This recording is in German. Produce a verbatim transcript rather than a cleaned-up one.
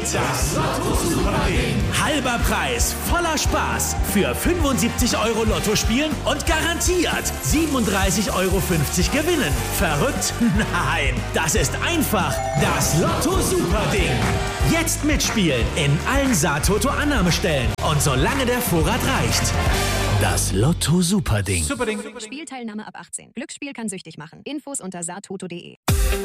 Das Lotto Super-Ding. Halber Preis, voller Spaß. Für fünfundsiebzig Euro Lotto spielen und garantiert siebenunddreißig Euro fünfzig gewinnen. Verrückt? Nein, das ist einfach das Lotto Super-Ding. Jetzt mitspielen in allen Saatoto-Annahmestellen und solange der Vorrat reicht. Das Lotto Super-Ding. Superding. Spielteilnahme ab achtzehn. Glücksspiel kann süchtig machen. Infos unter saatoto punkt de.